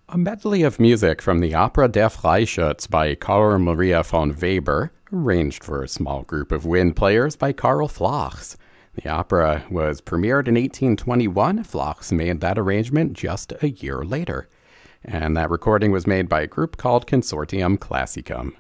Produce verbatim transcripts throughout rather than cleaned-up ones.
A medley of music from the Opera Der Freischütz by Karl Maria von Weber, arranged for a small group of wind players by Karl Flachs. The opera was premiered in eighteen twenty-one. Flachs made that arrangement just a year later. And that recording was made by a group called Consortium Classicum.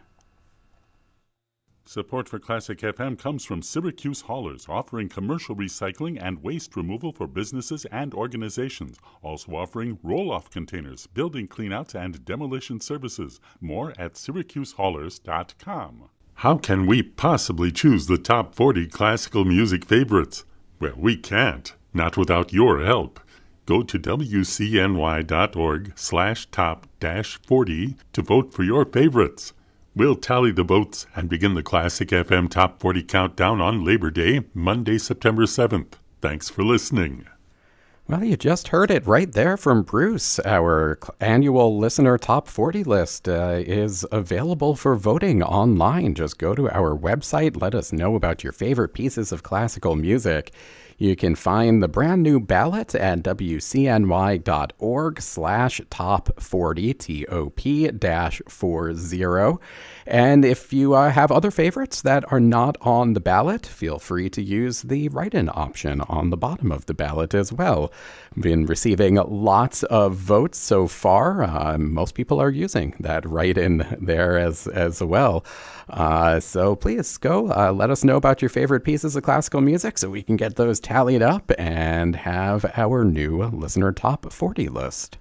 Support for Classic F M comes from Syracuse Haulers, offering commercial recycling and waste removal for businesses and organizations. Also offering roll-off containers, building cleanouts, and demolition services. More at syracuse haulers dot com. How can we possibly choose the top forty classical music favorites? Well, we can't. Not without your help. Go to W C N Y dot org slash top dash forty to vote for your favorites. We'll tally the votes and begin the Classic F M Top forty Countdown on Labor Day, Monday, September seventh. Thanks for listening. Well, you just heard it right there from Bruce. Our annual listener top forty list uh, is available for voting online. Just go to our website. Let us know about your favorite pieces of classical music. You can find the brand new ballot at W C N Y dot org slash top forty, T O P dash forty. And if you uh, have other favorites that are not on the ballot, feel free to use the write-in option on the bottom of the ballot as well. Been receiving lots of votes so far. Uh, most people are using that write-in there as, as well. Uh, so please go uh, let us know about your favorite pieces of classical music so we can get those tallied up and have our new listener top forty list.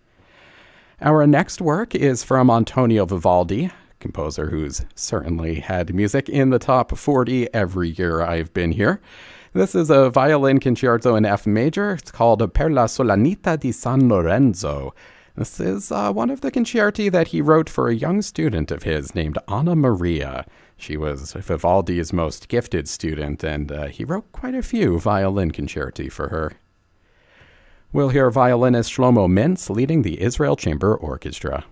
Our next work is from Antonio Vivaldi, composer who's certainly had music in the top forty every year I've been here. This is a violin concerto in F major. It's called Per la Solanità di San Lorenzo. This is uh, one of the concerti that he wrote for a young student of his named Anna Maria. She was Vivaldi's most gifted student, and uh, he wrote quite a few violin concerti for her. We'll hear violinist Shlomo Mintz leading the Israel Chamber Orchestra.